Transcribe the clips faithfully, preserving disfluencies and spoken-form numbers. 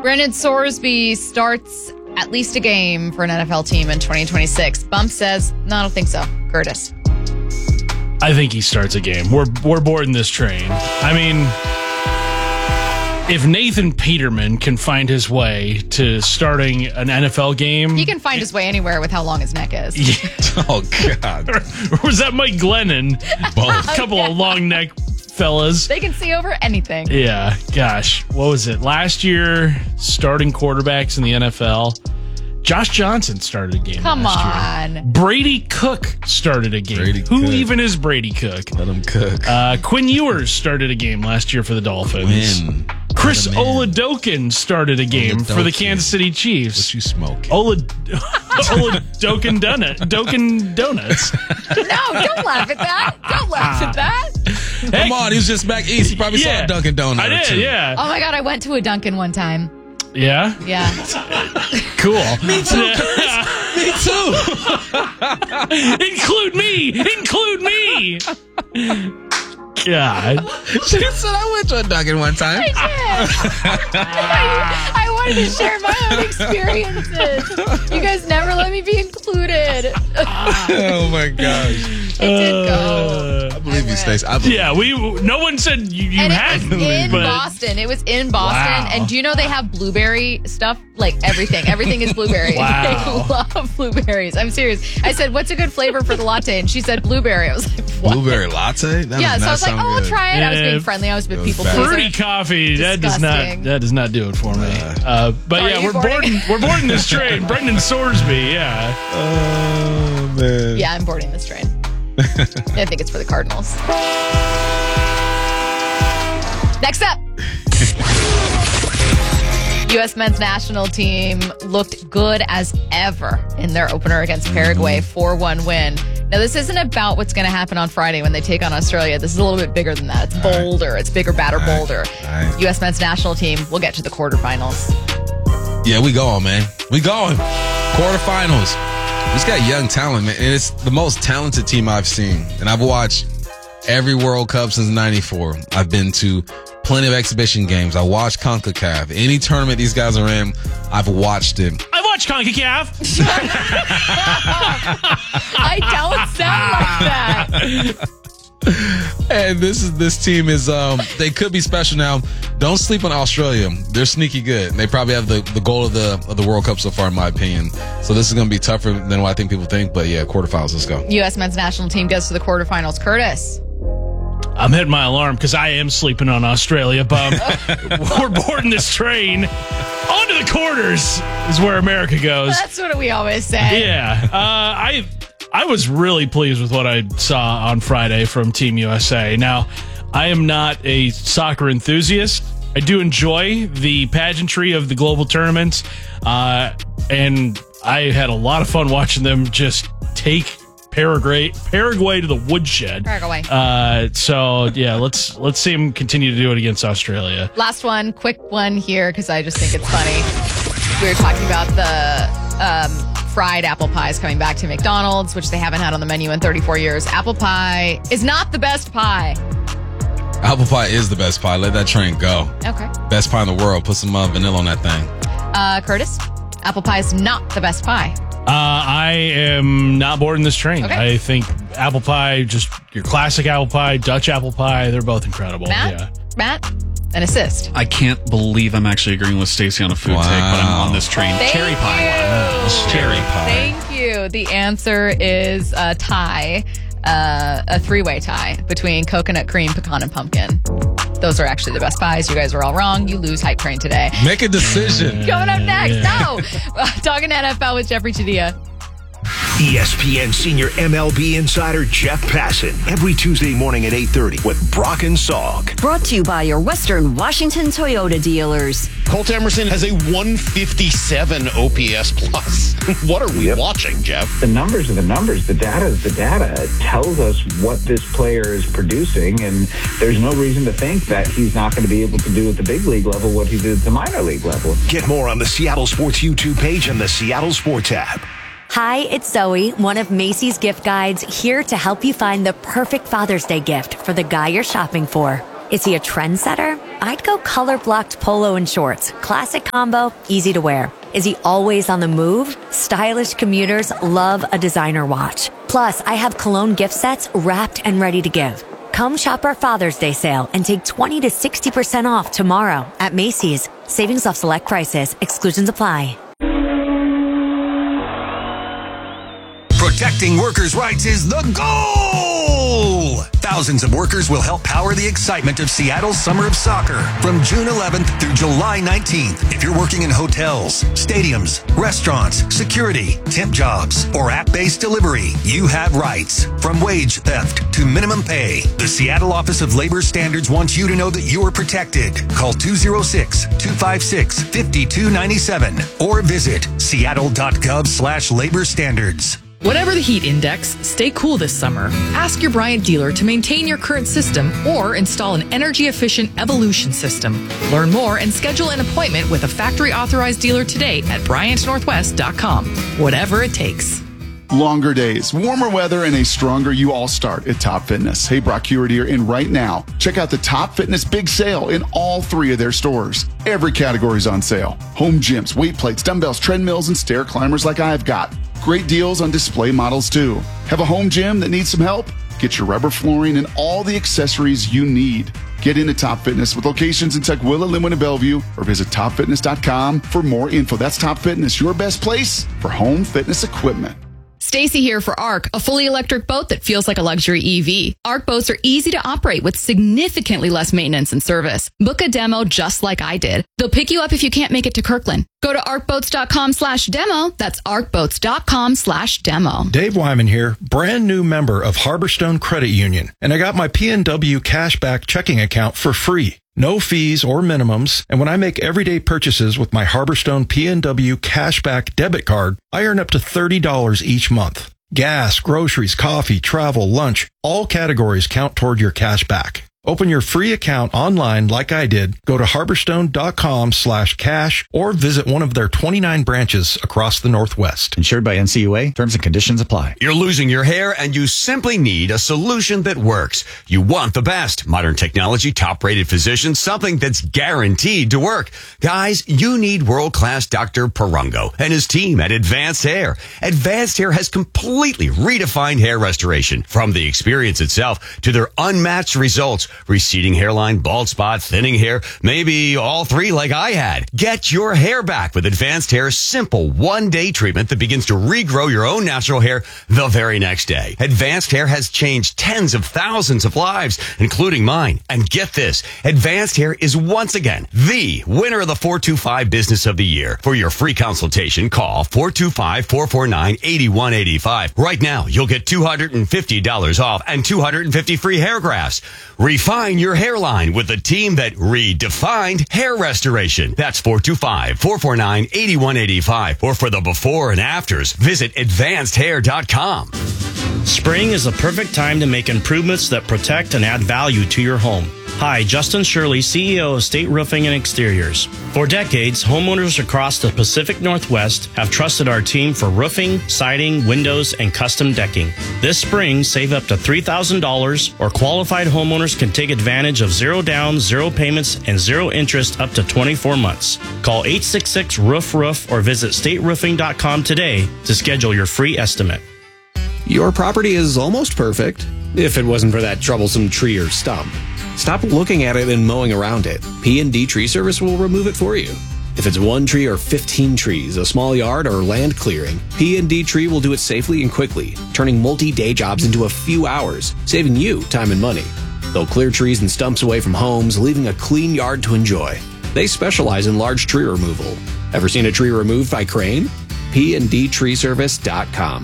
Brendan Sorsby starts at least a game for an N F L team in twenty twenty-six. Bump says, no, I don't think so. Curtis. I think he starts a game. We're we're boarding this train. I mean, if Nathan Peterman can find his way to starting an N F L game... He can find his way anywhere with how long his neck is. Yeah. Oh, God. Or, or was that Mike Glennon? Both. A couple of long neck fellas. They can see over anything. Yeah, gosh. What was it? Last year, starting quarterbacks in the N F L... Josh Johnson started a game Come last on. year. Brady Cook started a game. Brady Who Cook. even is Brady Cook? Let him cook. Uh, Quinn Ewers started a game last year for the Dolphins. Win. Chris What a man. Oladokin started a game for the Oladokin. Kansas City Chiefs. What you smoking? Ola, Oladokin Donut, Dokin Donuts. No, don't laugh at that. Don't laugh at that. Come on, he was just back east. He probably Yeah. saw a Dunkin' Donut I or did, two. yeah. Oh, my God. I went to a Dunkin' one time. Yeah? Yeah. Cool. Me too. Me too. Include me! Include me! God. She said I went to a Dunkin' one time. I, I wanted to share my own experiences. You guys never let me be included. Oh, my gosh. It did go. I believe you, went. Stacey. I believe Yeah, we. No one said you, you And had it was to, in but Boston. It was in Boston. Wow. And do you know they have blueberry stuff? Like everything. Everything is blueberry. Wow. They love blueberries. I'm serious. I said, what's a good flavor for the latte? And she said blueberry. I was like, what? blueberry latte? That Yeah, does so I not was like, sound oh, I'll good. try it. I was Yeah, being friendly. I was a it bit was people bad. pleaser. fruity coffee. That does not. Disgusting. That does not do it for me. Uh, but Are yeah, you we're boarding? boarding. We're boarding this train. Brendan Sorsby. Yeah. Oh, man. Yeah, I'm boarding this train. I think it's for the Cardinals. Next up. U S men's national team looked good as ever in their opener against Paraguay, four one win. Now, this isn't about what's going to happen on Friday when they take on Australia. This is a little bit bigger than that. It's bolder. It's bigger, badder, All right. bolder. All right. U S men's national team will get to the quarterfinals. Yeah, we going, man. We going. Quarterfinals. We just got young talent, man. And it's the most talented team I've seen. And I've watched every World Cup since ninety-four. I've been to plenty of exhibition games. I watched CONCACAF. Any tournament these guys are in, I've watched it. I watched CONCACAF. I don't sound like that. And this is this team is um they could be special now. Don't sleep on Australia. They're sneaky good. They probably have the, the goal of the of the World Cup so far, in my opinion. So this is gonna be tougher than what I think people think. But yeah, quarterfinals, let's go. U S men's national team goes to the quarterfinals. Curtis. I'm hitting my alarm because I am sleeping on Australia, Bum. We're boarding this train. On to the quarters is where America goes. That's what we always say. Yeah. Uh, I I was really pleased with what I saw on Friday from Team U S A. Now, I am not a soccer enthusiast. I do enjoy the pageantry of the global tournaments, uh, and I had a lot of fun watching them just take Paraguay Paraguay to the woodshed. Paraguay. Uh, so yeah, let's let's see them continue to do it against Australia. Last one, quick one here because I just think it's funny. We were talking about the um, fried apple pies coming back to McDonald's, which they haven't had on the menu in thirty-four years. Apple pie is not the best pie. Apple pie is the best pie. Let that train go. Okay. Best pie in the world. Put some uh, vanilla on that thing. Uh, Curtis, apple pie is not the best pie. Uh, I am not boarding this train. Okay. I think apple pie, just your classic apple pie, Dutch apple pie, they're both incredible. Matt, Yeah. Matt, an assist. I can't believe I'm actually agreeing with Stacey on a food Wow. take, but I'm on this train. Thank Cherry pie. you. Cherry pie. Thank you. The answer is a tie, uh, a three-way tie between coconut cream, pecan, and pumpkin. Those are actually the best pies. You guys are all wrong. You lose Hype Train today. Make a decision. Coming up next, Yeah. no. Uh, talking N F L with Jeffrey Chadilla. E S P N senior M L B insider Jeff Passan every Tuesday morning at eight thirty with Brock and Salk. Brought to you by your Western Washington Toyota dealers. Colt Emerson has a one fifty-seven O P S plus. What are we Yep. watching, Jeff? The numbers are the numbers. The data is the data. It tells us what this player is producing, and there's no reason to think that he's not going to be able to do at the big league level what he did at the minor league level. Get more on the Seattle Sports YouTube page and the Seattle Sports app. Hi, it's Zoe, one of Macy's gift guides, here to help you find the perfect Father's Day gift for the guy you're shopping for. Is he a trendsetter I'd go color-blocked polo and shorts. Classic combo, easy to wear. Is he always on the move? Stylish commuters love a designer watch. Plus, I have cologne gift sets wrapped and ready to give. Come shop our Father's Day sale and take twenty to sixty percent off tomorrow at Macy's. Savings off select prices. Exclusions apply. Protecting workers' rights is the goal! Thousands of workers will help power the excitement of Seattle's Summer of Soccer from June eleventh through July nineteenth. If you're working in hotels, stadiums, restaurants, security, temp jobs, or app-based delivery, you have rights. From wage theft to minimum pay, the Seattle Office of Labor Standards wants you to know that you are protected. Call two oh six, two five six, five two nine seven or visit seattle.gov slash labor standards. Whatever the heat index, stay cool this summer. Ask your Bryant dealer to maintain your current system or install an energy-efficient Evolution system. Learn more and schedule an appointment with a factory-authorized dealer today at bryant northwest dot com. Whatever it takes. Longer days, warmer weather, and a stronger you all start at Top Fitness. Hey, Brock Hewitt here, and right now, check out the Top Fitness Big Sale in all three of their stores. Every category is on sale. Home gyms, weight plates, dumbbells, treadmills, and stair climbers like I've got. Great deals on display models, too. Have a home gym that needs some help? Get your rubber flooring and all the accessories you need. Get into Top Fitness with locations in Tukwila, Linwood, and Bellevue, or visit top fitness dot com for more info. That's Top Fitness, your best place for home fitness equipment. Stacy here for ARC, a fully electric boat that feels like a luxury E V. ARC boats are easy to operate with significantly less maintenance and service. Book a demo just like I did. They'll pick you up if you can't make it to Kirkland. Go to arc boats dot com slash demo. That's arc boats dot com slash demo. Dave Wyman here, brand new member of Harborstone Credit Union, and I got my P N W cashback checking account for free. No fees or minimums, and when I make everyday purchases with my Harborstone P N W cashback debit card, I earn up to thirty dollars each month. Gas, groceries, coffee, travel, lunch, all categories count toward your cashback. Open your free account online like I did. Go to harborstone dot com slash cash or visit one of their twenty-nine branches across the Northwest. Insured by N C U A. Terms and conditions apply. You're losing your hair and you simply need a solution that works. You want the best. Modern technology, top-rated physicians, something that's guaranteed to work. Guys, you need world-class Doctor Perungo and his team at Advanced Hair. Advanced Hair has completely redefined hair restoration. From the experience itself to their unmatched results. Receding hairline, bald spot, thinning hair, maybe all three like I had. Get your hair back with Advanced Hair's simple one-day treatment that begins to regrow your own natural hair the very next day. Advanced Hair has changed tens of thousands of lives, including mine. And get this, Advanced Hair is once again the winner of the four two five Business of the Year. For your free consultation, call four two five, four four nine, eight one eight five. Right now, you'll get two hundred fifty dollars off and two hundred fifty free hair grafts. Refine your hairline with the team that redefined hair restoration. That's four two five, four four nine, eight one eight five. Or for the before and afters, visit advanced hair dot com. Spring is the perfect time to make improvements that protect and add value to your home. Hi, Justin Shirley, C E O of State Roofing and Exteriors. For decades, homeowners across the Pacific Northwest have trusted our team for roofing, siding, windows, and custom decking. This spring, save up to three thousand dollars, or qualified homeowners can take advantage of zero down, zero payments, and zero interest up to twenty-four months. Call eight six six, roof roof or visit state roofing dot com today to schedule your free estimate. Your property is almost perfect, if it wasn't for that troublesome tree or stump. Stop looking at it and mowing around it. P and D Tree Service will remove it for you. If it's one tree or fifteen trees, a small yard, or land clearing, P and D Tree will do it safely and quickly, turning multi-day jobs into a few hours, saving you time and money. They'll clear trees and stumps away from homes, leaving a clean yard to enjoy. They specialize in large tree removal. Ever seen a tree removed by crane? P and D tree service dot com.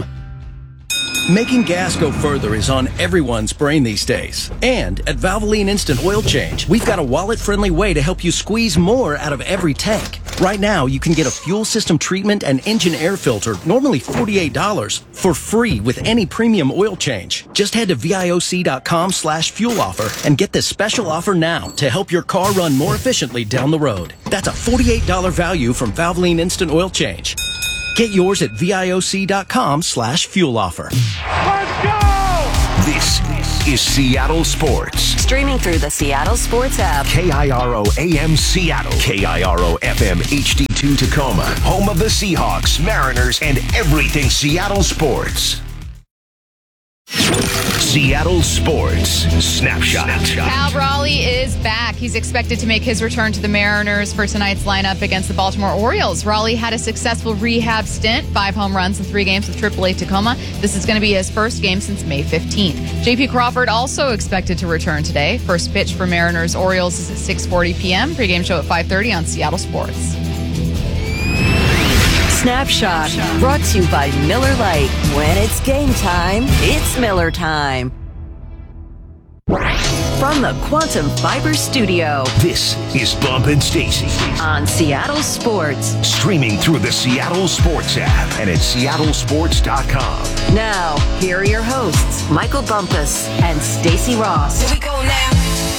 Making gas go further is on everyone's brain these days. And at Valvoline Instant Oil Change, we've got a wallet-friendly way to help you squeeze more out of every tank. Right now, you can get a fuel system treatment and engine air filter, normally forty-eight dollars, for free with any premium oil change. Just head to V I O C dot com slash fuel offer and get this special offer now to help your car run more efficiently down the road. That's a forty-eight dollars value from Valvoline Instant Oil Change. Get yours at V I O C dot com slash fuel offer. Let's go! This is Seattle Sports. Streaming through the Seattle Sports app. K I R O A M Seattle. K I R O F M H D two Tacoma. Home of the Seahawks, Mariners, and everything Seattle sports. Seattle Sports Snapshot. Cal Raleigh is back. He's expected to make his return to the Mariners for tonight's lineup against the Baltimore Orioles. Raleigh had a successful rehab stint, five home runs in three games with triple A Tacoma. This is going to be his first game since May fifteenth. J P Crawford also expected to return today. First pitch for Mariners Orioles is at six forty p.m. Pre-game show at five thirty on Seattle Sports. Snapshot, brought to you by Miller Lite. When it's game time, it's Miller time. From the Quantum Fiber Studio, this is Bump and Stacy on Seattle Sports. Streaming through the Seattle Sports app and at seattle sports dot com. Now, here are your hosts, Michael Bumpus and Stacy Ross. Here we go now.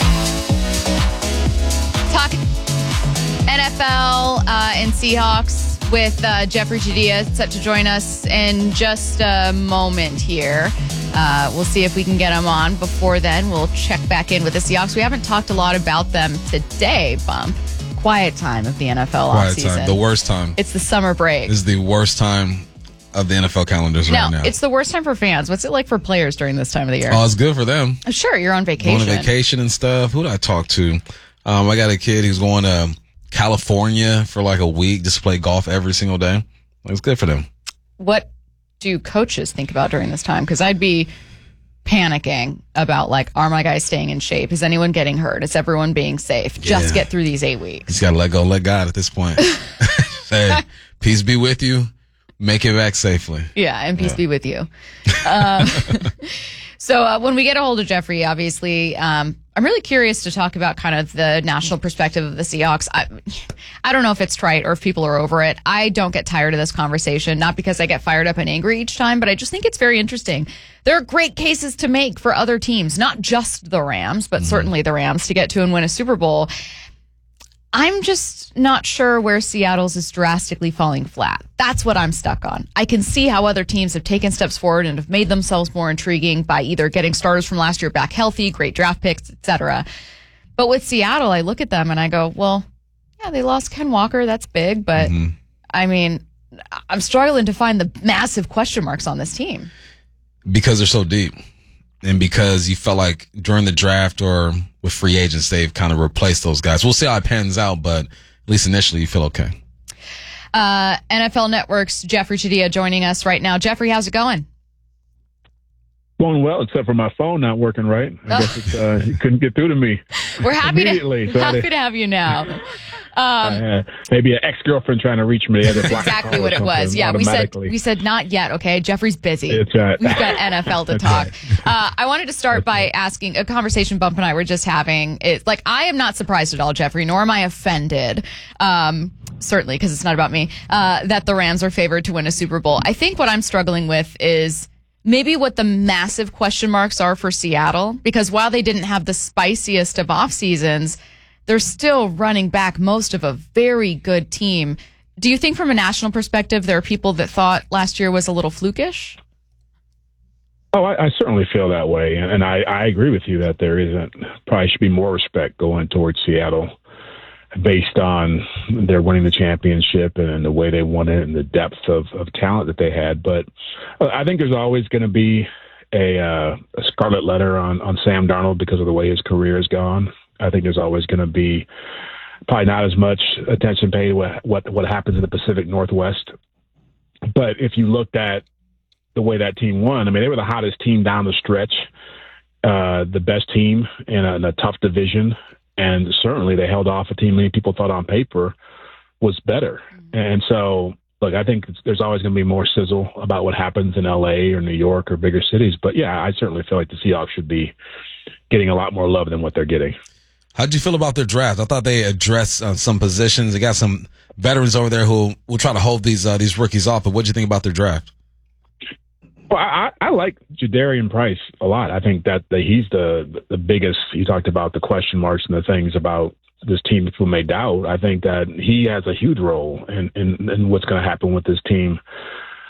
Talk N F L uh, and Seahawks with uh, Jeffrey Chadiha set to join us in just a moment here. Uh, we'll see if we can get him on. Before then, we'll check back in with the Seahawks. We haven't talked a lot about them today, Bump. Quiet time of the N F L Quiet offseason. time. The worst time. It's the summer break. This is the worst time of the N F L calendars no, right now. It's the worst time for fans. What's it like for players during this time of the year? Oh, it's good for them. Sure, you're on vacation. Going on vacation and stuff. Who did I talk to? Um, I got a kid who's going to California for like a week just to play golf every single day. It's good for them. What do coaches think about during this time? Because I'd be panicking about, like, are my guys staying in shape? Is anyone getting hurt? Is everyone being safe? Just Yeah. get through these eight weeks. Just got to let go, let God at this point. Hey, peace be with you. Make it back safely. Yeah, and peace Yeah. be with you. Um, so uh, when we get a hold of Jeffrey, obviously, um, I'm really curious to talk about kind of the national perspective of the Seahawks. I, I don't know if it's trite or if people are over it. I don't get tired of this conversation, not because I get fired up and angry each time, but I just think it's very interesting. There are great cases to make for other teams, not just the Rams, but mm-hmm. certainly the Rams, to get to and win a Super Bowl. I'm just not sure where Seattle's is drastically falling flat. That's what I'm stuck on. I can see how other teams have taken steps forward and have made themselves more intriguing by either getting starters from last year back healthy, great draft picks, et cetera. But with Seattle, I look at them and I go, well, yeah, they lost Ken Walker. That's big. But, mm-hmm. I mean, I'm struggling to find the massive question marks on this team. Because they're so deep. And because you felt like during the draft or with free agents, they've kind of replaced those guys. We'll see how it pans out, but at least initially you feel okay. Uh, N F L Network's Jeffrey Chadiha joining us right now. Jeffrey, how's it going? Going well, except for my phone not working right. I oh. guess it's, uh, you couldn't get through to me. We're happy to so happy to have you now. Um, uh, maybe an ex-girlfriend trying to reach me. That's exactly what it was. Yeah, we said we said not yet. Okay, Jeffrey's busy. It's right. We've got N F L to talk. Right. Uh, I wanted to start by asking a conversation Bump and I were just having. It's like I am not surprised at all, Jeffrey, nor am I offended. Um, certainly, because it's not about me. Uh, that the Rams are favored to win a Super Bowl. I think what I'm struggling with is maybe what the massive question marks are for Seattle, because while they didn't have the spiciest of off seasons, they're still running back most of a very good team. Do you think from a national perspective, there are people that thought last year was a little flukish? Oh, I, I certainly feel that way. And, and I, I agree with you that there isn't, probably should be more respect going towards Seattle based on their winning the championship and the way they won it and the depth of, of talent that they had. But I think there's always going to be a, uh, a scarlet letter on, on Sam Darnold because of the way his career has gone. I think there's always going to be probably not as much attention paid what, what what happens in the Pacific Northwest. But if you looked at the way that team won, I mean, they were the hottest team down the stretch, uh, the best team in a, in a tough division, and certainly they held off a team many people thought on paper was better. And so, look, I think there's always going to be more sizzle about what happens in L A or New York or bigger cities. But, yeah, I certainly feel like the Seahawks should be getting a lot more love than what they're getting. How'd you feel about their draft? I thought they addressed uh, some positions. They got some veterans over there who will try to hold these uh, these rookies off. But what do you think about their draft? Well, I, I like Jadarian Price a lot. I think that the, he's the the biggest. You talked about the question marks and the things about this team that people may doubt. I think that he has a huge role in, in, in what's going to happen with this team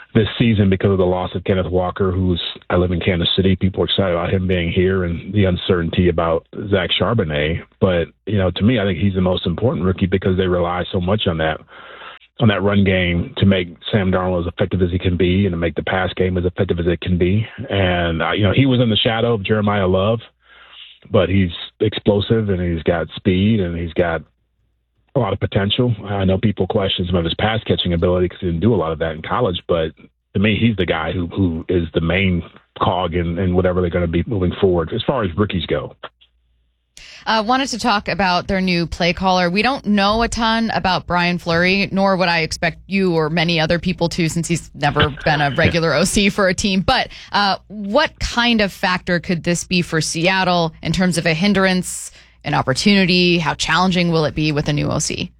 this season because of the loss of Kenneth Walker, who's I live in Kansas City. People are excited about him being here and the uncertainty about Zach Charbonnet. But, you know, to me, I think he's the most important rookie because they rely so much on that on that run game to make Sam Darnold as effective as he can be and to make the pass game as effective as it can be. And, uh, you know, he was in the shadow of Jeremiah Love, but he's explosive and he's got speed and he's got a lot of potential. I know people question some of his pass catching ability because he didn't do a lot of that in college, but to me, he's the guy who, who is the main cog in, in whatever they're going to be moving forward as far as rookies go. I uh, wanted to talk about their new play caller. We don't know a ton about Brian Fleury, nor would I expect you or many other people to, since he's never been a regular O C for a team. But uh, what kind of factor could this be for Seattle in terms of a hindrance, an opportunity? How challenging will it be with a new O C?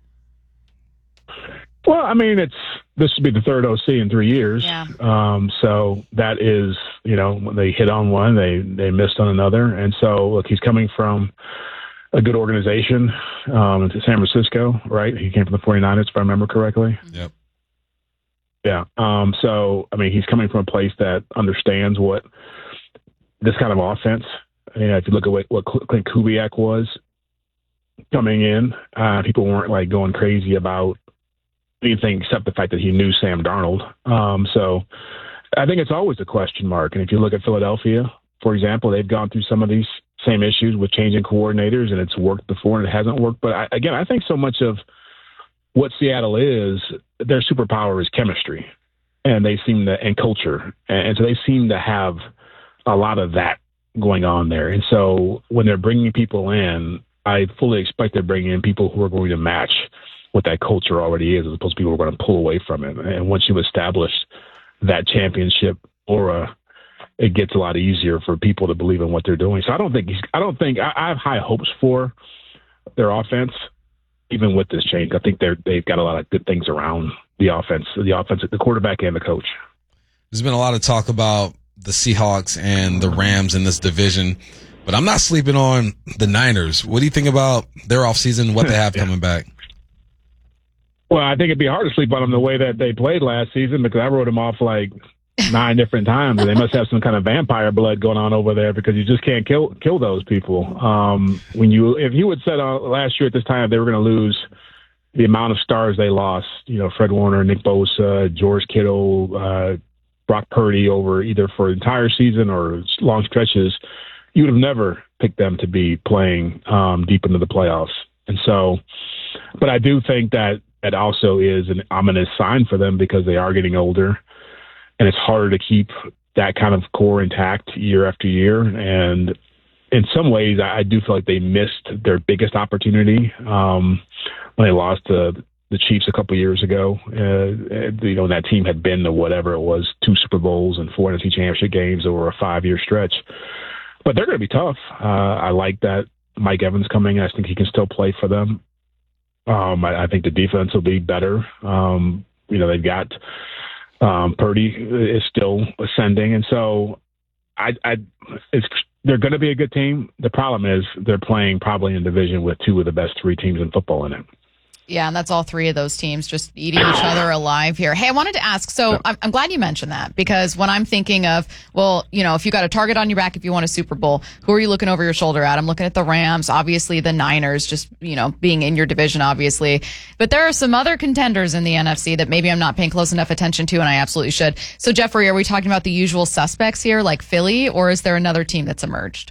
Well, I mean, it's this would be the third O C in three years. Yeah. Um, so that is, you know, when they hit on one, they, they missed on another. And so, look, he's coming from a good organization um, into San Francisco, right? He came from the 49ers, if I remember correctly. Yep. Yeah. Um, so, I mean, he's coming from a place that understands what this kind of offense, you know, if you look at what, what Clint Kubiak was coming in, uh, people weren't like going crazy about anything except the fact that he knew Sam Darnold. Um, so I think it's always a question mark. And if you look at Philadelphia, for example, they've gone through some of these same issues with changing coordinators, and it's worked before and it hasn't worked. But I, again, I think so much of what Seattle is, their superpower is chemistry, and they seem to, and culture. And so they seem to have a lot of that going on there. And so when they're bringing people in, I fully expect they're bringing in people who are going to match what that culture already is, as opposed to people who are going to pull away from it. And once you've established that championship aura, it gets a lot easier for people to believe in what they're doing. So I don't think he's, I don't think I, I have high hopes for their offense, even with this change. I think they're they've got a lot of good things around the offense, the offense, the quarterback and the coach. There's been a lot of talk about the Seahawks and the Rams in this division, but I'm not sleeping on the Niners. What do you think about their offseason, what they have yeah. coming back? Well, I think it'd be hard to sleep on them the way that they played last season, because I wrote them off like nine different times, and they must have some kind of vampire blood going on over there, because you just can't kill kill those people. Um, when you, if you had said uh, last year at this time they were going to lose the amount of stars they lost, you know, Fred Warner, Nick Bosa, George Kittle, uh, Brock Purdy over either for an entire season or long stretches, you would have never picked them to be playing um, deep into the playoffs. And so, but I do think that it also is an ominous sign for them, because they are getting older, and it's harder to keep that kind of core intact year after year. And in some ways, I do feel like they missed their biggest opportunity um, when they lost to the Chiefs a couple years ago. Uh, you know, that team had been to whatever it was, two Super Bowls and four N F C Championship games over a five-year stretch. But they're going to be tough. Uh, I like that Mike Evans coming. I think he can still play for them. Um, I, I think the defense will be better. Um, you know, they've got um, Purdy is still ascending, and so I, I it's they're going to be a good team. The problem is they're playing probably in a division with two of the best three teams in football in it. Yeah, and that's all three of those teams just eating each other alive here. Hey, I wanted to ask, so I'm, I'm glad you mentioned that, because when I'm thinking of, well, you know, if you got a target on your back, if you want a Super Bowl, who are you looking over your shoulder at? I'm looking at the Rams, obviously the Niners, just, you know, being in your division, obviously. But there are some other contenders in the N F C that maybe I'm not paying close enough attention to, and I absolutely should. So, Jeffrey, are we talking about the usual suspects here, like Philly, or is there another team that's emerged?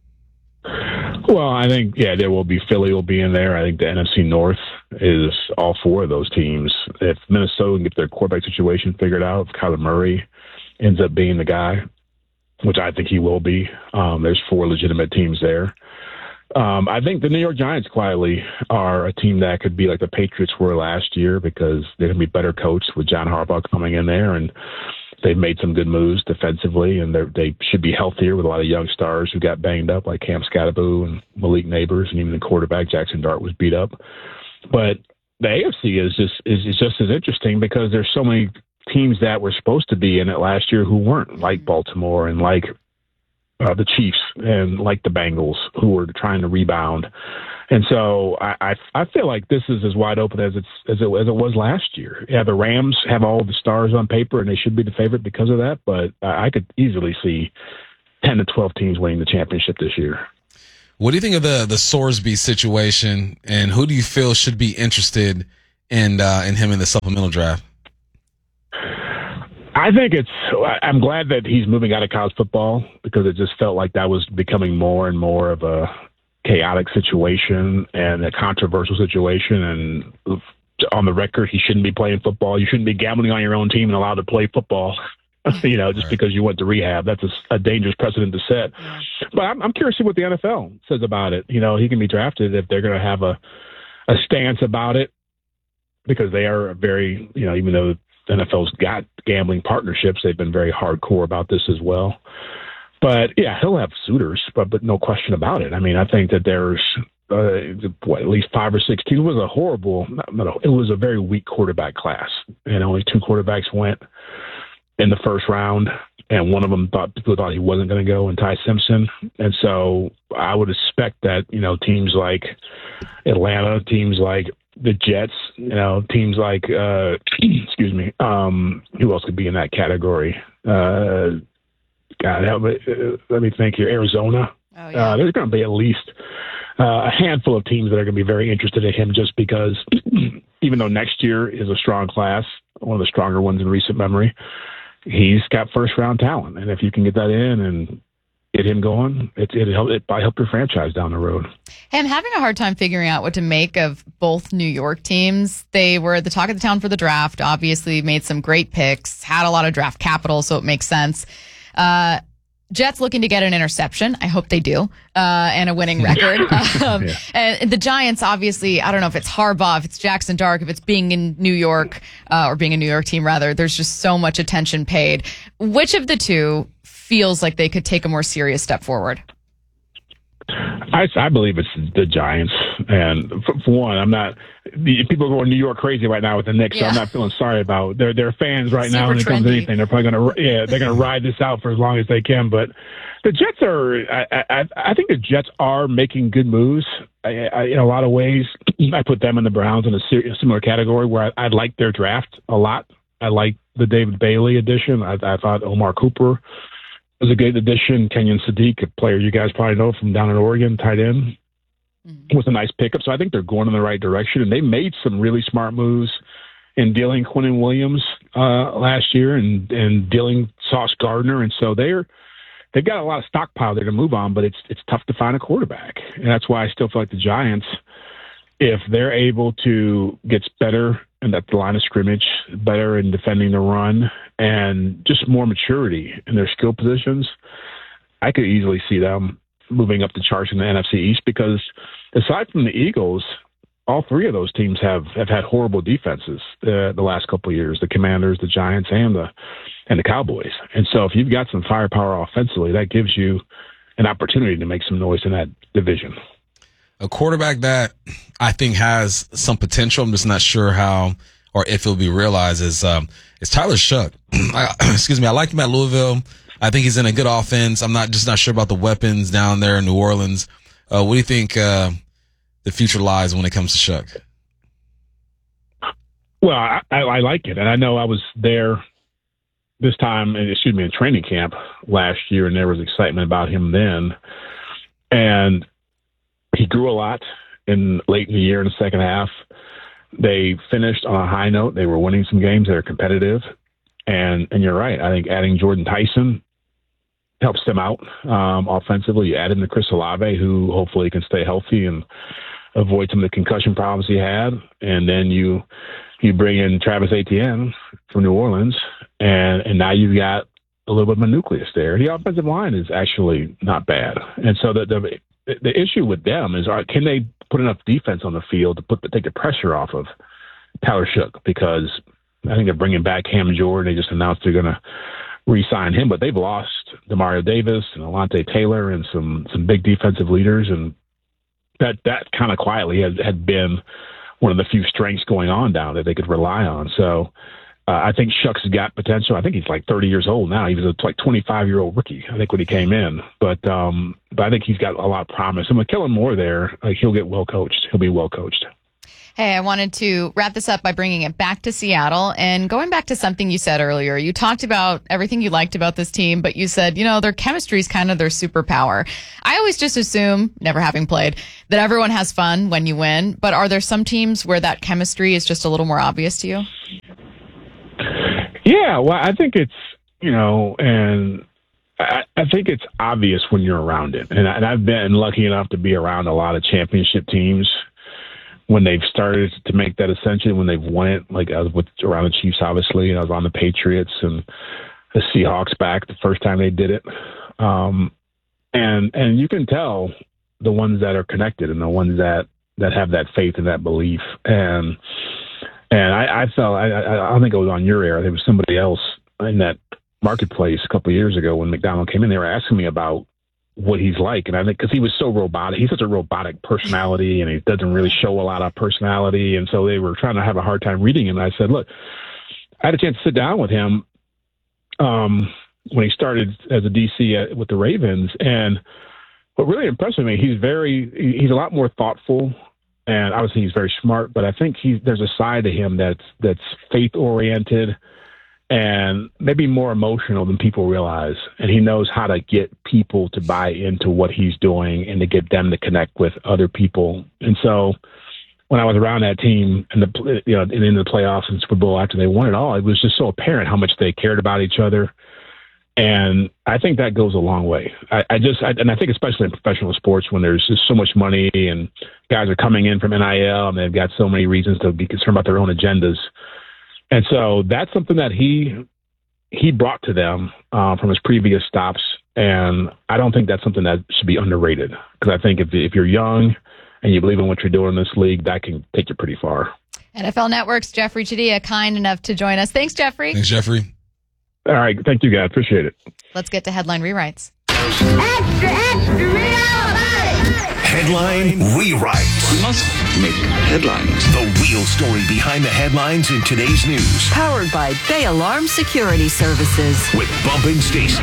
Well, I think, yeah, there will be. Philly will be in there. I think the N F C North is all four of those teams. If Minnesota can get their quarterback situation figured out, if Kyler Murray ends up being the guy, which I think he will be, um, there's four legitimate teams there. Um, I think the New York Giants quietly are a team that could be like the Patriots were last year, because they're going to be better coached with John Harbaugh coming in there, and they've made some good moves defensively, and they should be healthier with a lot of young stars who got banged up, like Cam Scatterbo and Malik Neighbors, and even the quarterback Jackson Dart was beat up. But the A F C is just is, is just as interesting, because there's so many teams that were supposed to be in it last year who weren't, like Baltimore and like uh, the Chiefs and like the Bengals, who are trying to rebound. And so I, I I feel like this is as wide open as it's as it as it was last year. Yeah, the Rams have all the stars on paper, and they should be the favorite because of that. But I could easily see ten to twelve teams winning the championship this year. What do you think of the the Sorsby situation, and who do you feel should be interested in uh, in him in the supplemental draft? I think it's. I'm glad that he's moving out of college football because it just felt like that was becoming more and more of a chaotic situation and a controversial situation. And on the record, he shouldn't be playing football. You shouldn't be gambling on your own team and allowed to play football. You know, just because you went to rehab, that's a, a dangerous precedent to set. But I'm, I'm curious to see what the N F L says about it. You know, he can be drafted if they're going to have a a stance about it because they are very, you know, even though the N F L's got gambling partnerships, they've been very hardcore about this as well. But yeah, he'll have suitors, but but no question about it. I mean, I think that there's uh, what, at least five or six teams. It was a horrible, not, not a, it was a very weak quarterback class, and only two quarterbacks went in the first round, and one of them thought people thought he wasn't going to go, and Ty Simpson. And so I would expect that, you know, teams like Atlanta, teams like the Jets, you know, teams like uh, excuse me, um, who else could be in that category? Uh, God, help me, uh, let me think here. Arizona. Oh, yeah. uh, there's going to be at least uh, a handful of teams that are going to be very interested in him, just because even though next year is a strong class, one of the stronger ones in recent memory, he's got first round talent, and if you can get that in and get him going, it it help it might help your franchise down the road. Hey, I'm having a hard time figuring out what to make of both New York teams. They were at the talk of the town for the draft. Obviously, made some great picks, had a lot of draft capital, so it makes sense. Uh, Jets looking to get an interception. I hope they do, uh, and a winning record. um, yeah. And the Giants, obviously, I don't know if it's Harbaugh, if it's Jackson Dark, if it's being in New York, uh, or being a New York team, rather. There's just so much attention paid. Which of the two feels like they could take a more serious step forward? I, I believe it's the Giants. And for, for one, I'm not. People are going New York crazy right now with the Knicks, yeah. so I'm not feeling sorry about their their fans right Super now when it comes to trendy. anything. They're probably going to yeah, they're going to ride this out for as long as they can. But the Jets are. I, I, I think the Jets are making good moves. I, I, in a lot of ways, I put them and the Browns in a ser- similar category where I, I like their draft a lot. I like the David Bailey addition. I, I thought Omar Cooper was a good addition. Kenyon Sadiq, a player you guys probably know from down in Oregon, tight end, mm-hmm. was a nice pickup. So I think they're going in the right direction. And they made some really smart moves in dealing Quinnen Williams uh, last year and, and dealing Sauce Gardner. And so they're, they've got a lot of stockpile there to move on, but it's it's tough to find a quarterback. And that's why I still feel like the Giants, if they're able to get better and at the line of scrimmage, better in defending the run, and just more maturity in their skill positions, I could easily see them moving up the charts in the N F C East, because aside from the Eagles, all three of those teams have, have had horrible defenses uh, the last couple of years, the Commanders, the Giants, and the and the Cowboys. And so if you've got some firepower offensively, that gives you an opportunity to make some noise in that division. A quarterback that I think has some potential, I'm just not sure how or if it'll be realized, is um, is Tyler Shough. I, excuse me. I like him at Louisville. I think he's in a good offense. I'm not just not sure about the weapons down there in New Orleans. Uh, what do you think uh, the future lies when it comes to Shough? Well, I, I, I like it, and I know I was there this time, excuse me, in training camp last year, and there was excitement about him then. And he grew a lot in late in the year in the second half. They finished on a high note. They were winning some games that are competitive. And and you're right. I think adding Jordan Tyson helps them out um, offensively. You add in the Chris Olave, who hopefully can stay healthy and avoid some of the concussion problems he had. And then you you bring in Travis Etienne from New Orleans, and, and now you've got a little bit of a nucleus there. The offensive line is actually not bad. And so the the The issue with them is, uh, can they put enough defense on the field to put the, take the pressure off of Tyler Shough? Because I think they're bringing back Cam Jordan. They just announced they're going to re-sign him, but they've lost Demario Davis and Alontae Taylor and some some big defensive leaders, and that that kind of quietly had, had been one of the few strengths going on down that they could rely on. So Uh, I think Shucks has got potential. I think he's like thirty years old now. He was a like twenty-five year old rookie, I think, when he came in. But um, but I think he's got a lot of promise. And with Kellen Moore there, like, he'll get well coached. He'll be well coached. Hey, I wanted to wrap this up by bringing it back to Seattle and going back to something you said earlier. You talked about everything you liked about this team, but you said, you know, their chemistry is kind of their superpower. I always just assume, never having played, that everyone has fun when you win. But are there some teams where that chemistry is just a little more obvious to you? Yeah, well, I think it's, you know, and I, I think it's obvious when you're around it. And, I, and I've been lucky enough to be around a lot of championship teams when they've started to make that ascension, when they've won it. Like, I was with around the Chiefs, obviously, and I was on the Patriots and the Seahawks back the first time they did it. Um, and and you can tell the ones that are connected and the ones that, that have that faith and that belief. And and I, I felt, I, I don't think it was on your air. There was somebody else in that marketplace a couple of years ago when McDonald came in. They were asking me about what he's like. And I think because he was so robotic, he's such a robotic personality and he doesn't really show a lot of personality. And so they were trying to have a hard time reading him. And I said, look, I had a chance to sit down with him um, when he started as a D C at, with the Ravens. And what really impressed me, he's very, he's a lot more thoughtful. And obviously he's very smart, but I think he's, there's a side to him that's, that's faith oriented and maybe more emotional than people realize. And he knows how to get people to buy into what he's doing and to get them to connect with other people. And so when I was around that team and the, you know, and in the playoffs and Super Bowl after they won it all, it was just so apparent how much they cared about each other. And I think that goes a long way. I, I just, I, and I think especially in professional sports when there's just so much money and guys are coming in from N I L and they've got so many reasons to be concerned about their own agendas. And so that's something that he he brought to them uh, from his previous stops. And I don't think that's something that should be underrated, because I think if if you're young and you believe in what you're doing in this league, that can take you pretty far. N F L Network's Jeffrey Chadiha, kind enough to join us. Thanks, Jeffrey. Thanks, Jeffrey. All right. Thank you, guys. Appreciate it. Let's get to headline rewrites. Extra, extra, Headline rewrite. We must make headlines. The real story behind the headlines in today's news. Powered by Bay Alarm Security Services. With Bump and Stacy.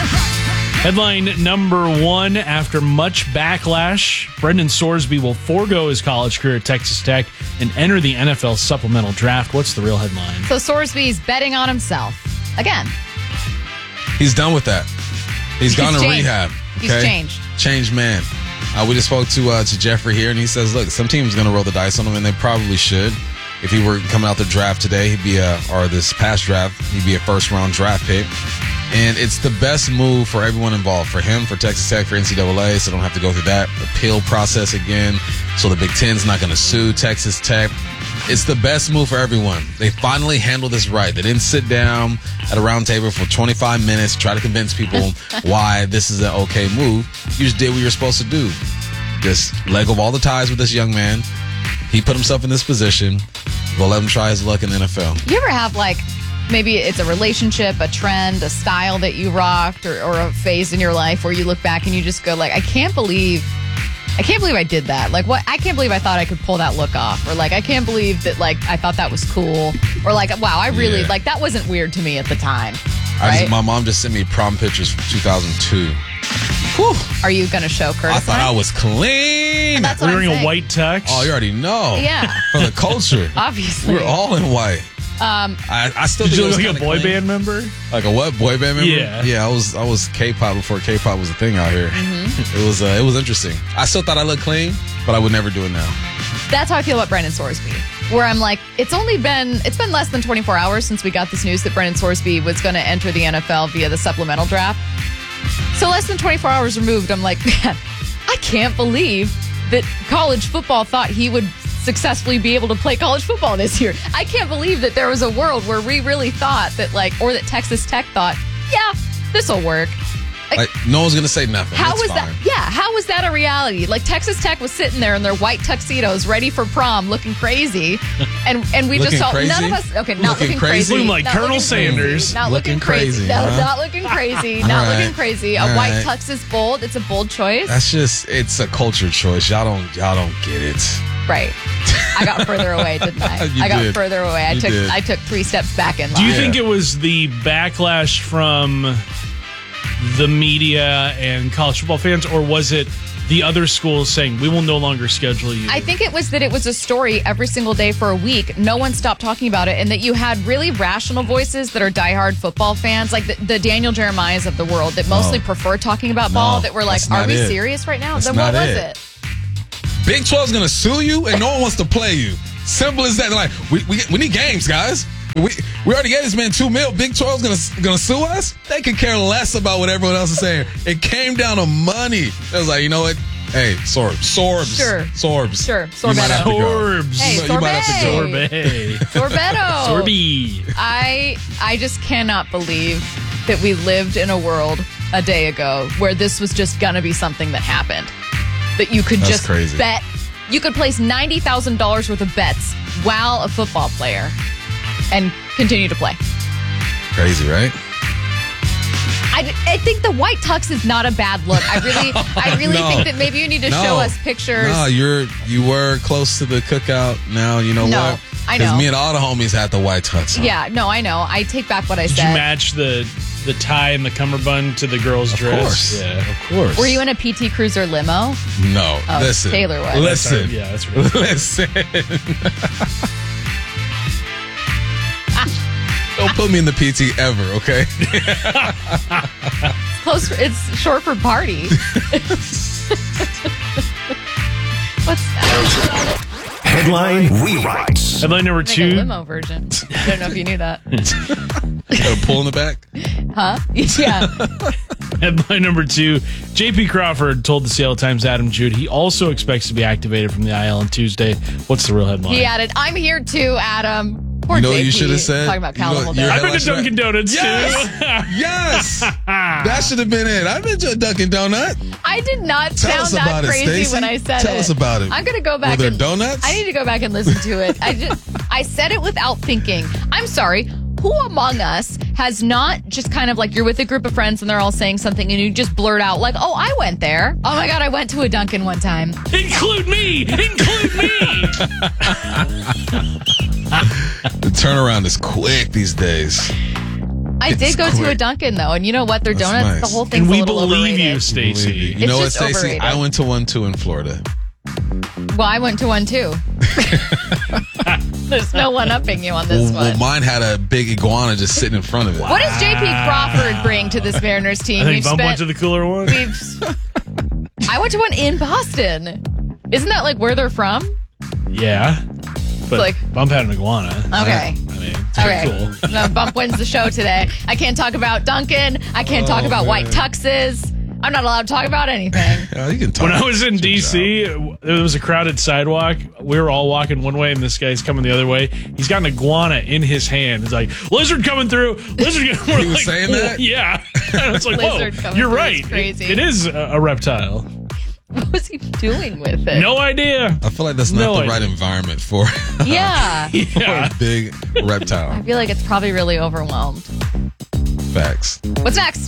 Headline number one, after much backlash, Brendan Sorsby will forego his college career at Texas Tech and enter the N F L supplemental draft. What's the real headline? So Sorsby's betting on himself. Again. He's done with that. He's, He's gone to changed. rehab. Okay? He's changed. Changed man. Uh, we just spoke to uh, to Jeffrey here, and he says, look, some team's going to roll the dice on him, and they probably should. If he were coming out the draft today, he'd be a, or this past draft, he'd be a first-round draft pick. And it's the best move for everyone involved, for him, for Texas Tech, for N C double A, so they don't have to go through that appeal process again. So the Big Ten's not going to sue Texas Tech. It's the best move for everyone. They finally handled this right. They didn't sit down at a round table for twenty-five minutes, try to convince people why this is an okay move. You just did what you're supposed to do. Just let go of all the ties with this young man. He put himself in this position. We'll let him try his luck in the N F L. You ever have, like, maybe it's a relationship, a trend, a style that you rocked, or, or a phase in your life where you look back and you just go, like, I can't believe... I can't believe I did that. Like, what? I can't believe I thought I could pull that look off. Or, like, I can't believe that, like, I thought that was cool. Or, like, wow, I really, yeah. like, that wasn't weird to me at the time. I right? just, my mom just sent me prom pictures from two thousand two. Whew. Are you going to show Curtis? I thought I was clean. That's what Wearing I'm a white tux. Oh, you already know. Yeah. For the culture. Obviously. We're all in white. Um, I, I still Did think you it look was like a boy clean. band member? Like a what? Boy band member? Yeah. Yeah, I was I was K-pop before K-pop was a thing out here. Mm-hmm. It was uh, it was interesting. I still thought I looked clean, but I would never do it now. That's how I feel about Brendan Sorsby. Where I'm like, it's only been it's been less than twenty-four hours since we got this news that Brendan Sorsby was going to enter the N F L via the supplemental draft. So less than twenty-four hours removed, I'm like, man, I can't believe that college football thought he would successfully be able to play college football this year. I can't believe that there was a world where we really thought that, like, or that Texas Tech thought, yeah, this will work. Like, Like, no one's gonna say nothing. how It's was fine. that? Yeah, how was that a reality? Like, Texas Tech was sitting there in their white tuxedos, ready for prom, looking crazy, and and we Looking just saw crazy? none of us. Okay, not Looking looking crazy? crazy, Looking like not Colonel looking Sanders. crazy, not Looking looking crazy, crazy, no, huh? not looking crazy, All not right. looking crazy. A All white right. tux is bold. It's a bold choice. That's just it's a culture choice. Y'all don't y'all don't get it. Right. I got further away, didn't I? You I got did. further away. I You took did. I took three steps back in line. Do you think it was the backlash from the media and college football fans, or was it the other schools saying, we will no longer schedule you? I think it was that it was a story every single day for a week. No one stopped talking about it, and that you had really rational voices that are diehard football fans, like the, the Daniel Jeremiahs of the world, that mostly No. prefer talking about No, ball, that were like, that's are not we it. serious right now? That's Then what not was it. it? Big twelve's going to sue you, and no one wants to play you. Simple as that. They're like, we, we, we need games, guys. We we already gave this man two mil. Big twelve's going to gonna sue us? They could care less about what everyone else is saying. It came down to money. It was like, you know what? Hey, Sorbs. Sorbs. Sure. Sorbs. Sure. You might have to go. Sorbs. Hey, You might have to go. Sorbet. Sorbetto. Sorbet. I I just cannot believe that we lived in a world a day ago where this was just gonna be something that happened. That you could That's just crazy. bet, you could place ninety thousand dollars worth of bets while a football player and continue to play. Crazy, right? I, I think the white tux is not a bad look. I really I really No. think that maybe you need to No. show us pictures. No, you're you were close to the cookout. Now you know No, what? I Because know. me and all the homies had the white tux on. Yeah, no, I know. I take back what I Did said. you match the the tie and the cummerbund to the girl's Of dress? course. Yeah. Of course. Were you in a P T Cruiser limo? No. Oh, listen. Taylor was. Listen. Yeah, that's right. Listen. Don't put me in the P T ever, okay? Close. It's short for party. What's that? Headline rewrites. Headline number Like a two. limo version. I don't know if you knew that. Got a pull in the back? Huh? Yeah. Headline number two. J P Crawford told the Seattle Times Adam Jude he also expects to be activated from the I L on Tuesday. What's the real headline? He added, I'm here too, Adam. Poor You know what J P. you should have said? Talking about You know- Cal the whole your day. I've been to headline Dunkin' should- Donuts Yes! too. Yes! That should have been it. I've been to a Dunkin' Donut. I did not Tell sound us that about it, crazy Stacey. when I said Tell it. us about it. I'm going to go back Were there and donuts? I need to go back and listen to it. I just I said it without thinking. I'm sorry. Who among us has not just kind of like you're with a group of friends and they're all saying something and you just blurt out like, "Oh, I went there. Oh my god, I went to a Dunkin' one time." Include me. Include me. The turnaround is quick these days. I It's did go to a quick. Dunkin' though, and you know what? Their That's donuts, nice. the whole thing's And we a little believe overrated. you, Stacey. You It's know what, just Stacey? overrated. I went to one too in Florida. Well, I went to one too. There's no one upping you on this Well, one. well, mine had a big iguana just sitting in front of it. What does J P Crawford bring to this Mariners team? I think We've Bump went spent- to the cooler one. we've- I went to one in Boston. Isn't that like where they're from? Yeah. But like- Bump had an iguana. Okay. I mean, it's Okay. pretty cool. No, Bump wins the show today. I can't talk about Duncan. I can't talk Oh, about white man. tuxes. I'm not allowed to talk about anything. Yeah, you can talk. When I was in Good D C, there was a crowded sidewalk. We were all walking one way, and this guy's coming the other way. He's got an iguana in his hand. He's like, "Lizard coming through! Lizard!" Coming. He was like, saying that? Yeah. And it's like, Lizard whoa, coming you're through right. is crazy. It, it is a, a reptile. What was he doing with it? No idea. I feel like that's not No the idea. right environment for, Yeah. for Yeah. a big I reptile. feel like it's probably really overwhelmed. Facts. What's next?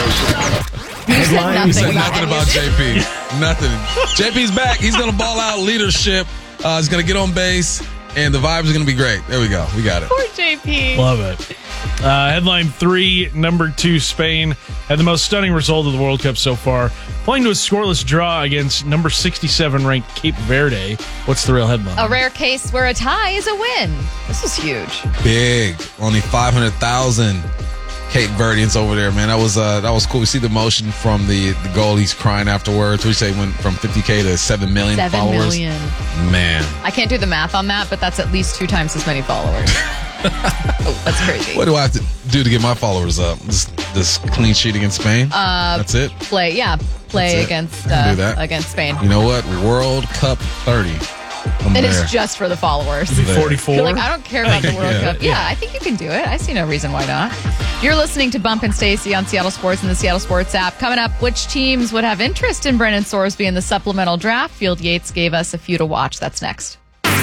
You said nothing Say about nothing any about of J it. P. Nothing. J P's back. He's gonna ball out leadership. Uh, he's gonna get on base, and the vibes are gonna be great. There we go. We got it. Poor J P. Love it. Uh, headline three, number two, Spain had the most stunning result of the World Cup so far, playing to a scoreless draw against number sixty-seven ranked Cape Verde. What's the real headline? A rare case where a tie is a win. This is huge. Big. Only five hundred thousand Cape Verdeans over there, man. That was uh, that was cool. We see the emotion from the the goal. He's crying afterwards. We say went from fifty K to seven million Seven followers. million. Man, I can't do the math on that, but that's at least two times as many followers. Oh, that's crazy. what do I have to do to get my followers up? This this clean sheet against Spain. Uh, That's it. Play, yeah, play That's it. against I can uh, do that. against Spain, You know what? World Cup thirty. I'm and there. it's just for the followers. There. forty-four? You're like, I don't care about the World Yeah. Cup. Yeah, I think you can do it. I see no reason why not. You're listening to Bump and Stacey on Seattle Sports and the Seattle Sports app. Coming up, which teams would have interest in Brennan Sorsby in the supplemental draft? Field Yates gave us a few to watch. That's next.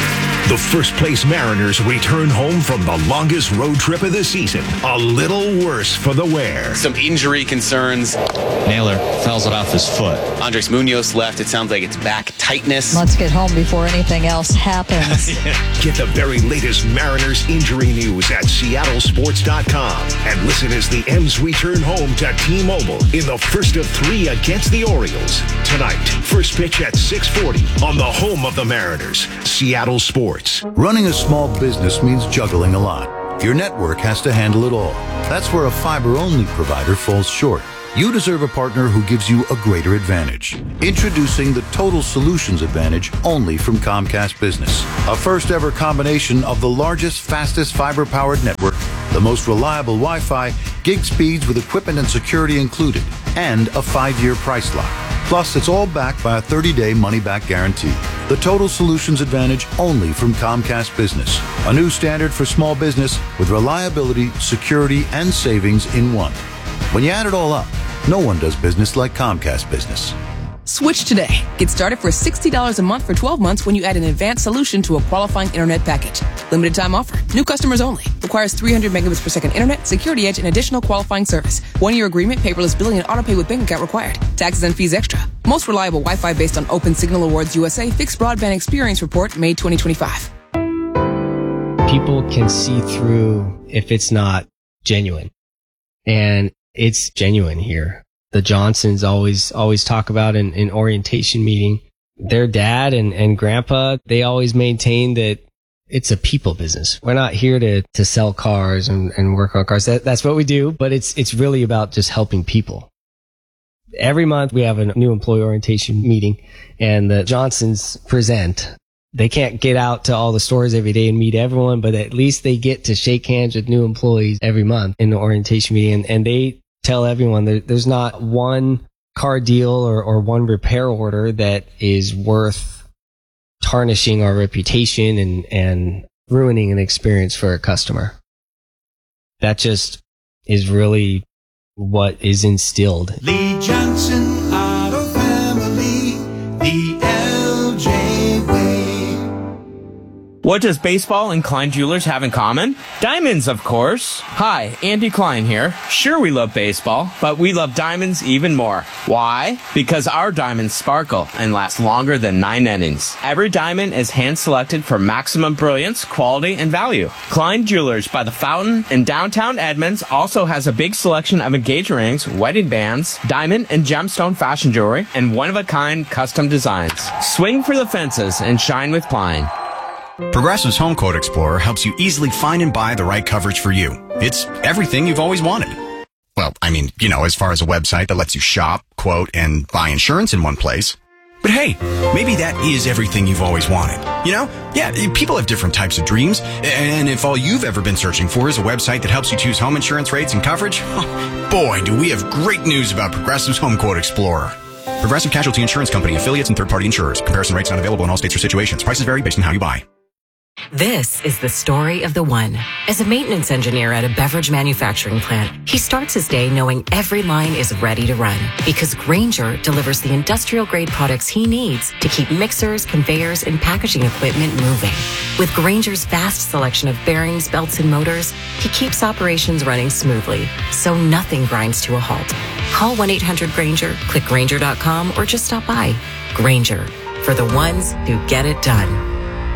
The first place Mariners return home from the longest road trip of the season. A little worse for the wear. Some injury concerns. Naylor fouls it off his foot. Andres Munoz left. It sounds like it's back tightness. Let's get home before anything else happens. Get the very latest Mariners injury news at Seattle Sports dot com. And listen as the M's return home to T-Mobile in the first of three against the Orioles. Tonight, first pitch at six forty on the home of the Mariners, Seattle Sports. Running a small business means juggling a lot. Your network has to handle it all. That's where a fiber-only provider falls short. You deserve a partner who gives you a greater advantage. Introducing the Total Solutions Advantage only from Comcast Business. A first-ever combination of the largest, fastest fiber-powered network, the most reliable Wi-Fi, gig speeds with equipment and security included, and a five-year price lock. Plus, it's all backed by a thirty-day money-back guarantee. The Total Solutions Advantage only from Comcast Business. A new standard for small business with reliability, security, and savings in one. When you add it all up, no one does business like Comcast Business. Switch today. Get started for sixty dollars a month for twelve months when you add an advanced solution to a qualifying internet package. Limited time offer. New customers only. Requires three hundred megabits per second internet, security edge, and additional qualifying service. One-year agreement, paperless billing, and autopay with bank account required. Taxes and fees extra. Most reliable Wi-Fi based on Open Signal Awards U S A Fixed Broadband Experience Report, May twenty twenty-five. People can see through if it's not genuine. And it's genuine here. The Johnsons always, always talk about in, in orientation meeting, their dad and, and grandpa, they always maintain that it's a people business. We're not here to, to sell cars and, and work on cars. That, that's what we do, but it's, it's really about just helping people. Every month we have a new employee orientation meeting and the Johnsons present. They can't get out to all the stores every day and meet everyone, but at least they get to shake hands with new employees every month in the orientation meeting. And, and they tell everyone that there's not one car deal or, or one repair order that is worth tarnishing our reputation and, and ruining an experience for a customer. That just is really what is instilled. Lee Johnson Auto Family, the L J way. What does baseball and Klein Jewelers have in common? Diamonds, of course. Hi, Andy Klein here. Sure, we love baseball, but we love diamonds even more. Why? Because our diamonds sparkle and last longer than nine innings. Every diamond is hand-selected for maximum brilliance, quality, and value. Klein Jewelers by the Fountain in downtown Edmonds also has a big selection of engagement rings, wedding bands, diamond and gemstone fashion jewelry, and one-of-a-kind custom designs. Swing for the fences and shine with Klein. Progressive's Home Quote Explorer helps you easily find and buy the right coverage for you. It's everything you've always wanted. Well, I mean, you know, as far as a website that lets you shop, quote, and buy insurance in one place. But hey, maybe that is everything you've always wanted. You know? Yeah, people have different types of dreams. And if all you've ever been searching for is a website that helps you choose home insurance rates and coverage, boy, do we have great news about Progressive's Home Quote Explorer. Progressive Casualty Insurance Company, affiliates, and third-party insurers. Comparison rates not available in all states or situations. Prices vary based on how you buy. This is the story of the one. As a maintenance engineer at a beverage manufacturing plant, he starts his day knowing every line is ready to run because Grainger delivers the industrial-grade products he needs to keep mixers, conveyors, and packaging equipment moving. With Grainger's vast selection of bearings, belts, and motors, he keeps operations running smoothly, so nothing grinds to a halt. Call one eight hundred Grainger, click Grainger dot com, or just stop by. Grainger, for the ones who get it done.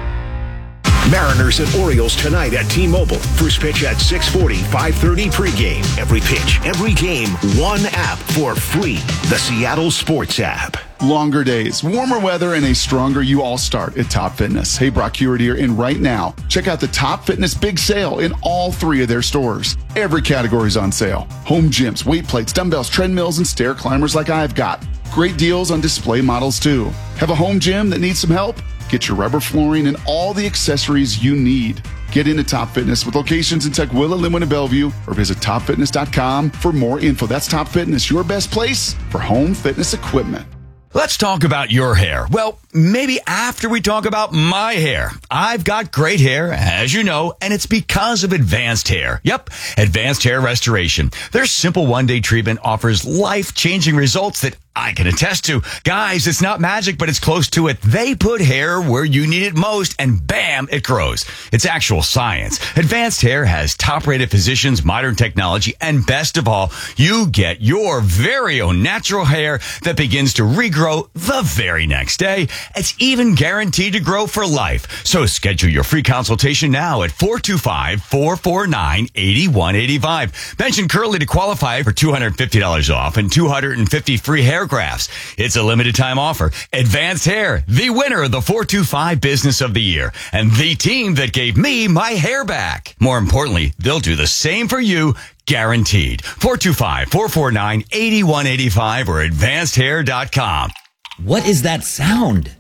Mariners and Orioles tonight at T-Mobile. First pitch at six forty, five thirty pregame. Every pitch, every game, one app for free. The Seattle Sports app. Longer days, warmer weather, and a stronger you all start at Top Fitness. Hey, Brock Hewitt here, and right now, check out the Top Fitness Big Sale in all three of their stores. Every category is on sale. Home gyms, weight plates, dumbbells, treadmills, and stair climbers like I've got. Great deals on display models, too. Have a home gym that needs some help? Get your rubber flooring and all the accessories you need. Get into Top Fitness with locations in Tukwila, Linwood, and Bellevue, or visit top fitness dot com for more info. That's Top Fitness, your best place for home fitness equipment. Let's talk about your hair. Well, maybe after we talk about my hair. I've got great hair, as you know, and it's because of Advanced Hair. Yep, Advanced Hair Restoration. Their simple one-day treatment offers life-changing results that I can attest to. Guys, it's not magic, but it's close to it. They put hair where you need it most, and bam, it grows. It's actual science. Advanced Hair has top-rated physicians, modern technology, and best of all, you get your very own natural hair that begins to regrow the very next day. It's even guaranteed to grow for life. So schedule your free consultation now at four two five, four four nine, eight one eight five. Mention Curly to qualify for two hundred fifty dollars off and two hundred fifty free hair grafts. It's a limited time offer. Advanced Hair, the winner of the four two five Business of the Year, and the team that gave me my hair back. More importantly, they'll do the same for you, guaranteed. four two five, four four nine, eight one eight five or advanced hair dot com. What is that sound?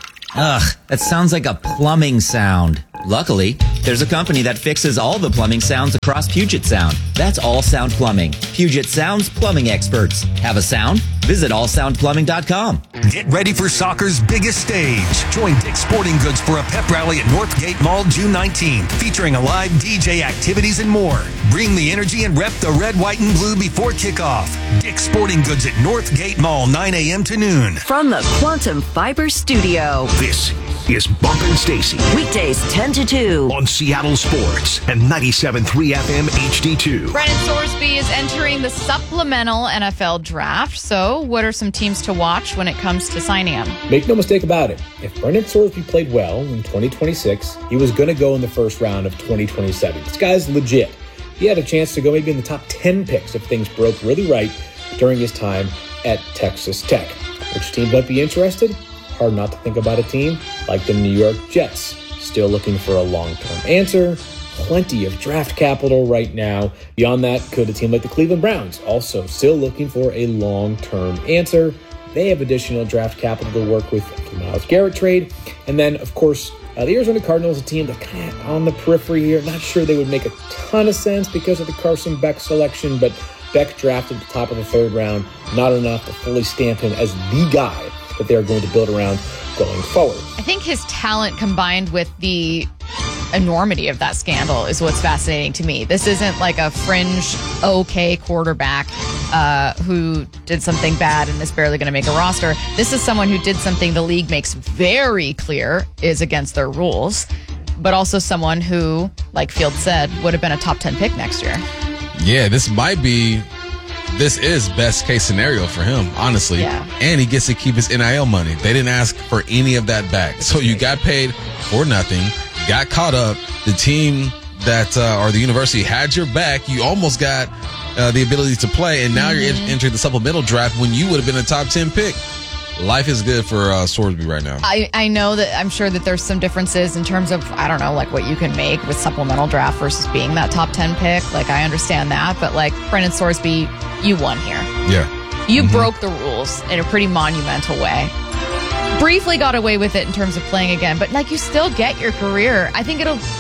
Ugh, that sounds like a plumbing sound. Luckily, there's a company that fixes all the plumbing sounds across Puget Sound. That's All Sound Plumbing. Puget Sound's plumbing experts. Have a sound? Visit all sound plumbing dot com. Get ready for soccer's biggest stage. Join Dick's Sporting Goods for a pep rally at Northgate Mall June nineteenth, featuring a live D J, activities, and more. Bring the energy and rep the red, white, and blue before kickoff. Dick's Sporting Goods at Northgate Mall, nine a.m. to noon. From the Quantum Fiber Studio. This is Bumpin' Stacy. Weekdays ten to two. On Seattle Sports and ninety-seven point three F M H D two. Brennan Sorsby is entering the supplemental N F L draft. So what are some teams to watch when it comes to signing him? Make no mistake about it. If Brennan Sorsby played well in twenty twenty-six, he was going to go in the first round of twenty twenty-seven. This guy's legit. He had a chance to go maybe in the top ten picks if things broke really right during his time at Texas Tech. Which team might be interested? Hard not to think about a team like the New York Jets, still looking for a long-term answer. Plenty of draft capital right now. Beyond that, could a team like the Cleveland Browns, also still looking for a long-term answer. They have additional draft capital to work with for the Myles Garrett trade. And then, of course, uh, the Arizona Cardinals, a team that kind of on the periphery here. Not sure they would make a ton of sense because of the Carson Beck selection, but Beck drafted at the top of the third round, not enough to fully stamp him as the guy that they are going to build around going forward. I think his talent combined with the enormity of that scandal is what's fascinating to me. This isn't like a fringe, okay quarterback uh, who did something bad and is barely going to make a roster. This is someone who did something the league makes very clear is against their rules, but also someone who, like Field said, would have been a top ten pick next year. Yeah, this might be... This is best case scenario for him, honestly. Yeah. And he gets to keep his N I L money. They didn't ask for any of that back. So you got paid for nothing, got caught up. The team that, uh, or the university had your back. You almost got uh, the ability to play. And now mm-hmm. you're en- entering the supplemental draft when you would have been a top ten pick. Life is good for uh, Sorsby right now. I, I know that I'm sure that there's some differences in terms of, I don't know, like what you can make with supplemental draft versus being that top ten pick. Like, I understand that. But, like, Brennan Sorsby, you won here. Yeah. You mm-hmm. broke the rules in a pretty monumental way. Briefly got away with it in terms of playing again. But, like, you still get your career. I think it'll...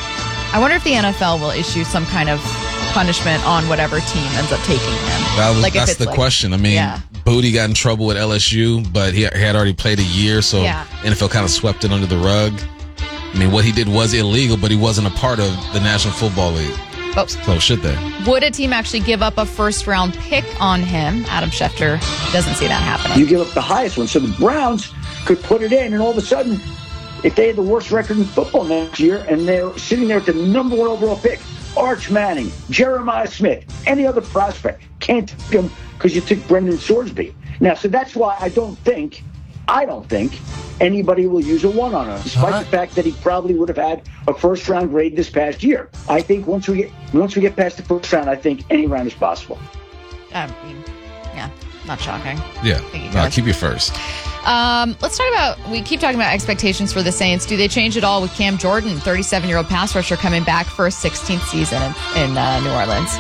I wonder if the N F L will issue some kind of punishment on whatever team ends up taking him. That was, like that's the like, question. I mean... Yeah. Booty got in trouble with L S U, but he, he had already played a year, so yeah. N F L kind of swept it under the rug. I mean, what he did was illegal, but he wasn't a part of the National Football League. Oh. So should they? Would a team actually give up a first-round pick on him? Adam Schefter doesn't see that happening. You give up the highest one, so the Browns could put it in, and all of a sudden, if they had the worst record in football next year, and they're sitting there at the number one overall pick, Arch Manning, Jeremiah Smith, any other prospect, can't take him because you took Brendan Sorsby. Now, so that's why I don't think, I don't think anybody will use a one on him, despite uh-huh. the fact that he probably would have had a first round grade this past year. I think once we get once we get past the first round, I think any round is possible. I mean, yeah, not shocking. Yeah, no, keep it first. Um, let's talk about, we keep talking about expectations for the Saints. Do they change at all with Cam Jordan, thirty-seven-year-old pass rusher, coming back for a sixteenth season in, in uh, New Orleans?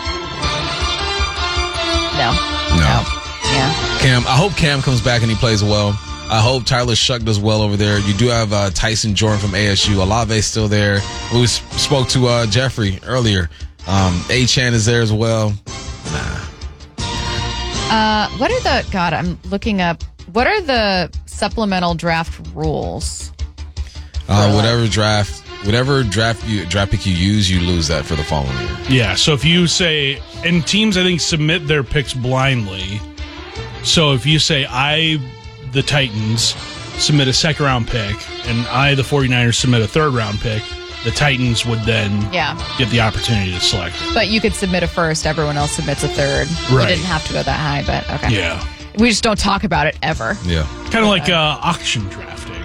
No. No. No. Yeah. Cam, I hope Cam comes back and he plays well. I hope Tyler Shuck does well over there. You do have uh, Tyson Jordan from A S U. Olave's still there. We spoke to uh, Jeffrey earlier. Um, A-Chan is there as well. Nah. Uh, what are the, God, I'm looking up, what are the supplemental draft rules? Uh, whatever draft, whatever draft you draft pick you use, you lose that for the following year. Yeah, so if you say, and teams I think submit their picks blindly, So if you say I, the Titans, submit a second round pick, and I, the 49ers, submit a third round pick, the Titans would then Yeah. get the opportunity to select. But you could submit a first. Everyone else submits a third. Right. You didn't have to go that high, but okay. Yeah. We just don't talk about it ever. Yeah. Kind of like uh, auction drafting.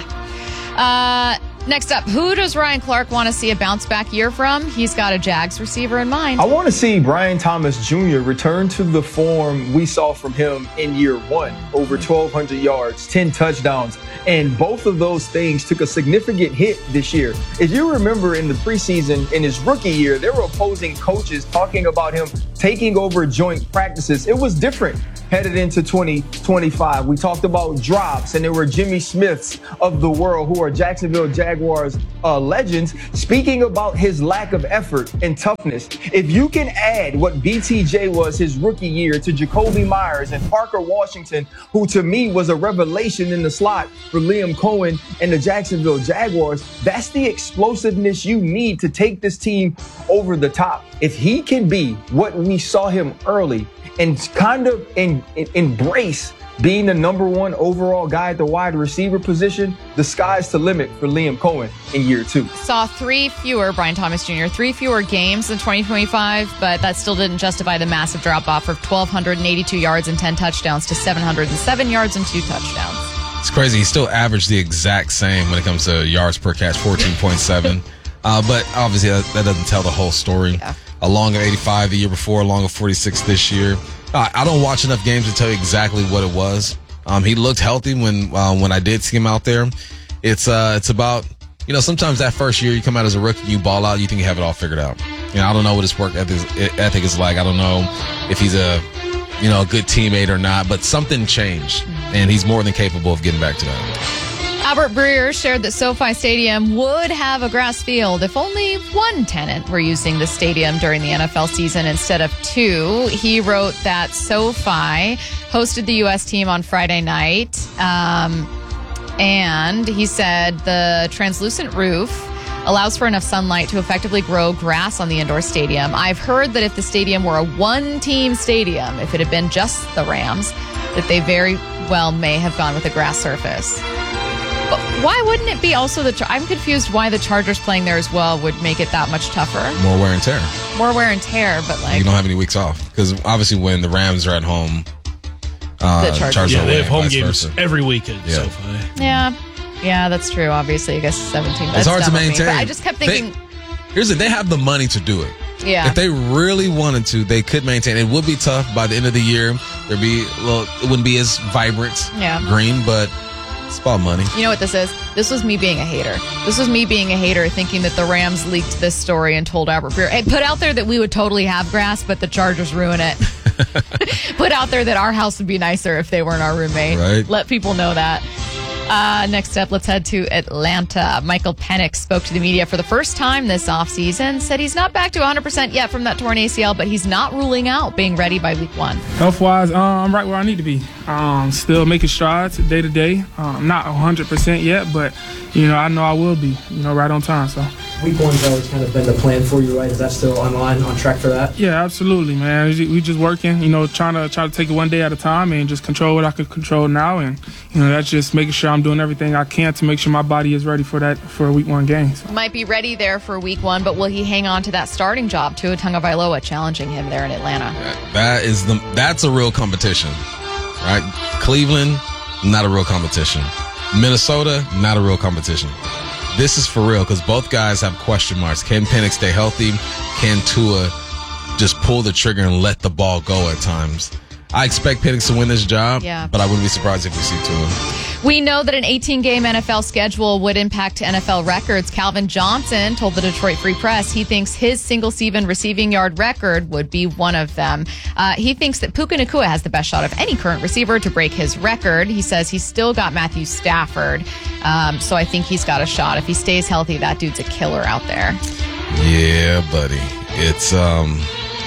Ah. Uh, next up, who does Ryan Clark want to see a bounce back year from? He's got a Jags receiver in mind. I want to see Brian Thomas Junior return to the form we saw from him in year one. Over twelve hundred yards, ten touchdowns, and both of those things took a significant hit this year. If you remember in the preseason, in his rookie year, there were opposing coaches talking about him taking over joint practices. It was different headed into twenty twenty-five. We talked about drops, and there were Jimmy Smiths of the world who are Jacksonville Jaguars uh, legends speaking about his lack of effort and toughness. If you can add what B T J was his rookie year to Jacoby Myers and Parker Washington, who to me was a revelation in the slot for Liam Cohen and the Jacksonville Jaguars, that's the explosiveness you need to take this team over the top. If he can be what we saw him early and kind of in, in, embrace being the number one overall guy at the wide receiver position, the sky's the limit for Liam Cohen in year two. Saw three fewer, Brian Thomas Junior, three fewer games in twenty twenty-five, but that still didn't justify the massive drop-off of one thousand two hundred eighty-two yards and ten touchdowns to seven hundred seven yards and two touchdowns. It's crazy. He still averaged the exact same when it comes to yards per catch, fourteen point seven. uh, but obviously that, that doesn't tell the whole story. Yeah. A long of eighty-five the year before, a long of forty-six this year. Uh, I don't watch enough games to tell you exactly what it was. Um, he looked healthy when uh, when I did see him out there. It's uh, it's about, you know, sometimes that first year you come out as a rookie, you ball out, you think you have it all figured out. You know, I don't know what his work ethic, ethic is like. I don't know if he's a, you know, a good teammate or not, but something changed, and he's more than capable of getting back to that. Albert Breer shared that SoFi Stadium would have a grass field if only one tenant were using the stadium during the N F L season instead of two. He wrote that SoFi hosted the U S team on Friday night, um, and he said the translucent roof allows for enough sunlight to effectively grow grass on the indoor stadium. I've heard that if the stadium were a one-team stadium, if it had been just the Rams, that they very well may have gone with a grass surface. But why wouldn't it be also the... Char- I'm confused why the Chargers playing there as well would make it that much tougher. More wear and tear. More wear and tear, but like... You don't have any weeks off. Because obviously when the Rams are at home, uh, The Chargers. Chargers Yeah, are they away, have home vice games versa. every week at Yeah. SoFi. Yeah. Yeah, that's true. Obviously, I guess seventeen. That's It's hard to dumb of me, maintain. But I just kept thinking... They, here's it. They have the money to do it. Yeah. If they really wanted to, they could maintain. It would be tough by the end of the year. There'd be a little, it wouldn't be as vibrant, Yeah. green, but it's about money. You know what this is? This was me being a hater. This was me being a hater thinking that the Rams leaked this story and told Albert Breer. Hey, put out there that we would totally have grass, but the Chargers ruin it. Put out there that our house would be nicer if they weren't our roommate. Right. Let people know that. Uh, next up, let's head to Atlanta. Michael Penix spoke to the media for the first time this offseason, said he's not back to one hundred percent yet from that torn A C L, but he's not ruling out being ready by week one. Health-wise, uh, I'm right where I need to be. Um, still making strides day to day. Um, not one hundred percent yet, but, you know, I know I will be, you know, right on time. So Week one's always kind of been the plan for you, right? Is that still on line, on track for that? Yeah, absolutely, man. We we just working, you know, trying to try to take it one day at a time and just control what I can control now, and you know, that's just making sure I'm doing everything I can to make sure my body is ready for that for a week one game. So. Might be ready there for week one, but will he hang on to that starting job? Tua Tagovailoa challenging him there in Atlanta. That is the that's a real competition, right? Cleveland, not a real competition. Minnesota, not a real competition. This is for real because both guys have question marks. Can Penix stay healthy? Can Tua just pull the trigger and let the ball go at times? I expect Penix to win this job, Yeah. but I wouldn't be surprised if we see Tua. We know that an eighteen-game N F L schedule would impact N F L records. Calvin Johnson told the Detroit Free Press he thinks his single-season receiving yard record would be one of them. Uh, he thinks that Puka Nacua has the best shot of any current receiver to break his record. He says he's still got Matthew Stafford, um, so I think he's got a shot. If he stays healthy, that dude's a killer out there. Yeah, buddy. It's, um...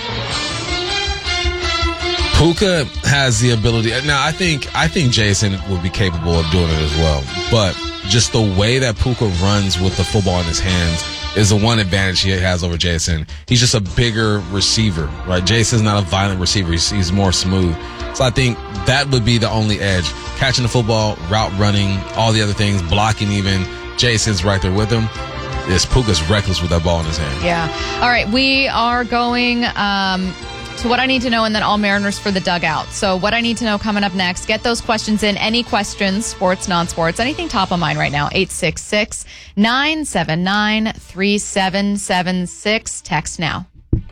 Puka has the ability. Now, I think I think Jason would be capable of doing it as well. But just the way that Puka runs with the football in his hands, is the one advantage he has over Jason. He's just a bigger receiver, right? Jason's not a violent receiver. He's, he's more smooth. So I think that would be the only edge. Catching the football, route running, all the other things, blocking even. Jason's right there with him. This Puka's reckless with that ball in his hand. Yeah. All right. We are going um, to what I need to know and then all Mariners for the dugout. So what I need to know coming up next. Get those questions in. Any questions, sports, non-sports, anything top of mind right now. eight six six, nine seven nine, three seven seven six. Text now.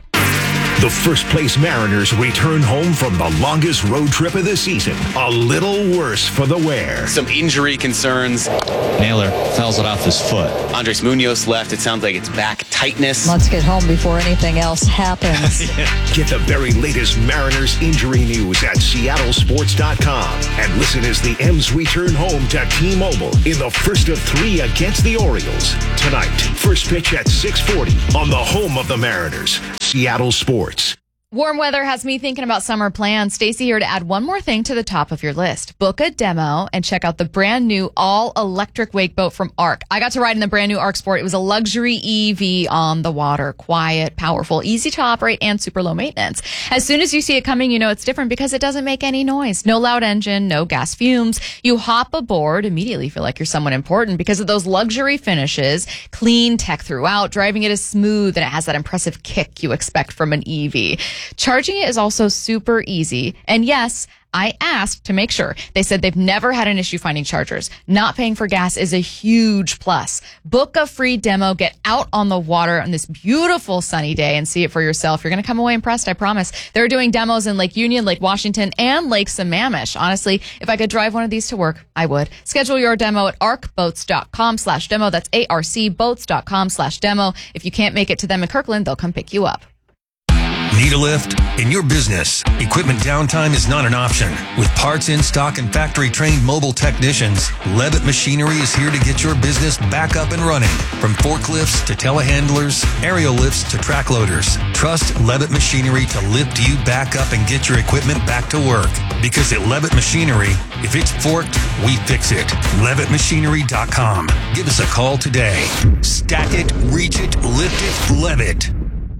The first place Mariners return home from the longest road trip of the season. A little worse for the wear. Some injury concerns. Naylor fouls it off his foot. Andres Munoz left. It sounds like it's back tightness. Let's get home before anything else happens. Get the very latest Mariners injury news at Seattle Sports dot com. And listen as the M's return home to T-Mobile in the first of three against the Orioles. Tonight, first pitch at six forty on the home of the Mariners, Seattle Sports. Warm weather has me thinking about summer plans. Stacey here to add one more thing to the top of your list. Book a demo and check out the brand new all-electric wake boat from Arc. I got to ride in the brand new Arc Sport. It was a luxury E V on the water. Quiet, powerful, easy to operate, and super low maintenance. As soon as you see it coming, you know it's different because it doesn't make any noise. No loud engine, no gas fumes. You hop aboard, immediately feel like you're someone important because of those luxury finishes, clean tech throughout. Driving it is smooth and it has that impressive kick you expect from an E V. Charging it is also super easy. And yes, I asked to make sure. They said they've never had an issue finding chargers. Not paying for gas is a huge plus. Book a free demo. Get out on the water on this beautiful sunny day and see it for yourself. You're going to come away impressed, I promise. They're doing demos in Lake Union, Lake Washington, and Lake Sammamish. Honestly, if I could drive one of these to work, I would. Schedule your demo at arcboats.com slash demo. That's A-R-C boats.com slash demo. If you can't make it to them in Kirkland, they'll come pick you up. Need a lift? In your business, equipment downtime is not an option. With parts in stock and factory-trained mobile technicians, Levitt Machinery is here to get your business back up and running. From forklifts to telehandlers, aerial lifts to track loaders, trust Levitt Machinery to lift you back up and get your equipment back to work. Because at Levitt Machinery, if it's forked, we fix it. Levitt Machinery dot com. Give us a call today. Stack it, reach it, lift it, Levitt.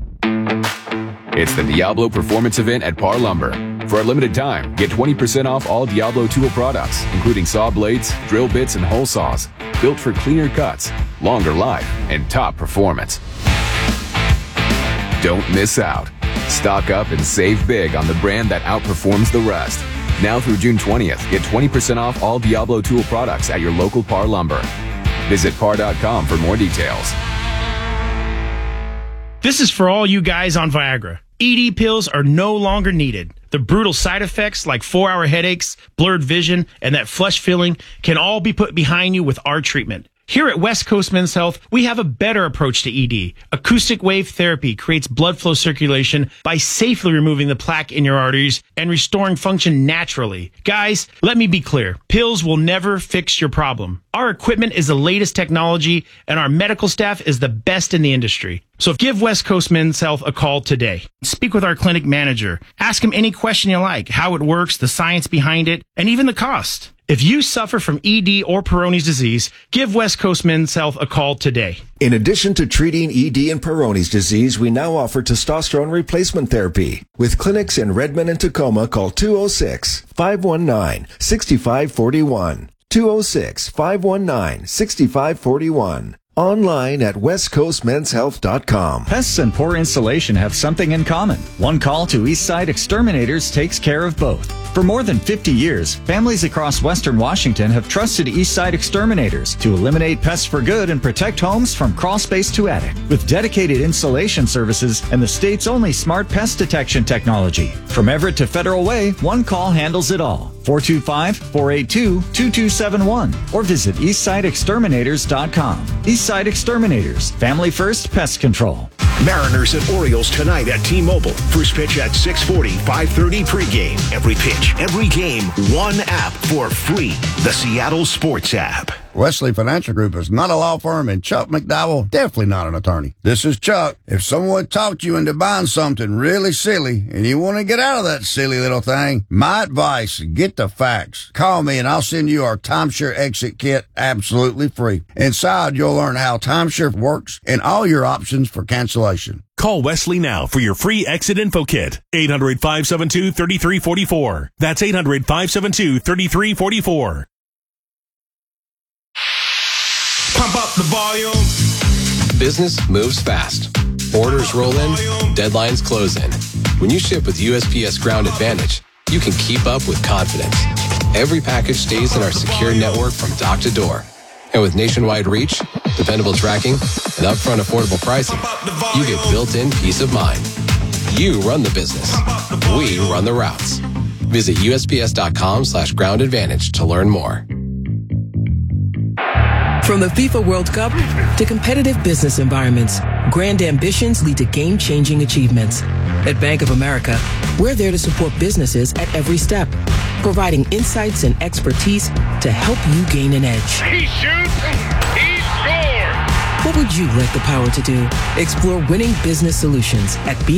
It's the Diablo Performance Event at Par Lumber. For a limited time, get twenty percent off all Diablo tool products, including saw blades, drill bits, and hole saws, built for cleaner cuts, longer life, and top performance. Don't miss out. Stock up and save big on the brand that outperforms the rest. Now through June twentieth, get twenty percent off all Diablo tool products at your local Par Lumber. Visit par dot com for more details. This is for all you guys on Viagra. E D pills are no longer needed. The brutal side effects like four-hour headaches, blurred vision, and that flush feeling can all be put behind you with our treatment. Here at West Coast Men's Health, we have a better approach to E D. Acoustic wave therapy creates blood flow circulation by safely removing the plaque in your arteries and restoring function naturally. Guys, let me be clear. Pills will never fix your problem. Our equipment is the latest technology, and our medical staff is the best in the industry. So give West Coast Men's Health a call today. Speak with our clinic manager. Ask him any question you like, how it works, the science behind it, and even the cost. If you suffer from E D or Peyronie's disease, give West Coast Men's Health a call today. In addition to treating E D and Peyronie's disease, we now offer testosterone replacement therapy. With clinics in Redmond and Tacoma, call two oh six, five one nine, six five four one. two oh six, five one nine, six five four one. Online at west coast men's health dot com. Pests and poor insulation have something in common. One call to Eastside Exterminators takes care of both. For more than fifty years, families across Western Washington have trusted Eastside Exterminators to eliminate pests for good and protect homes from crawl space to attic. With dedicated insulation services and the state's only smart pest detection technology. From Everett to Federal Way, one call handles it all. four two five, four eight two, two two seven one or visit eastside exterminators dot com. Eastside Exterminators, family first pest control. Mariners and Orioles tonight at T-Mobile. First pitch at six forty, five thirty pregame. Every pitch, every game, one app for free. The Seattle Sports app. Wesley Financial Group is not a law firm, and Chuck McDowell definitely not an attorney. This is Chuck. If someone talked you into buying something really silly and you want to get out of that silly little thing, my advice, get the facts. Call me and I'll send you our timeshare exit kit absolutely free. Inside, you'll learn how timeshare works and all your options for cancellation. Call Wesley now for your free exit info kit. eight hundred, five seven two, three three four four. That's eight hundred, five seven two, three three four four. Pump up the volume. Business moves fast. Orders roll in, deadlines close in. When you ship with U S P S Ground Advantage, you can keep up with confidence. Every package stays in our secure network from dock to door. And with nationwide reach, dependable tracking, and upfront affordable pricing, you get built-in peace of mind. You run the business. We run the routes. Visit U S P S dot com slash ground advantage to learn more. From the FIFA World Cup to competitive business environments, grand ambitions lead to game-changing achievements. At Bank of America, we're there to support businesses at every step, providing insights and expertise to help you gain an edge. He shoots, he scores. What would you like the power to do? Explore winning business solutions at B